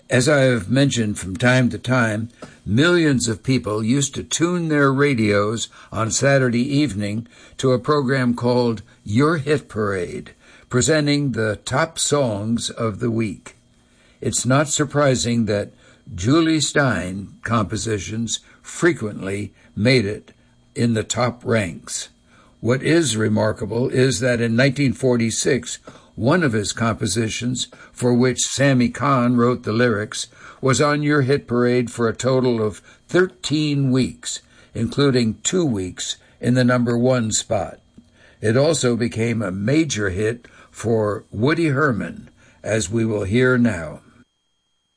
As I have mentioned from time to time, millions of people used to tune their radios on Saturday evening to a program called Your Hit Parade, presenting the top songs of the week. It's not surprising that Julie Stein compositions frequently made it in the top ranks. What is remarkable is that in 1946, one of his compositions, for which Sammy Cahn wrote the lyrics, was on Your Hit Parade for a total of 13 weeks, including 2 weeks in the number 1 spot. It also became a major hit for Woody Herman, as we will hear now.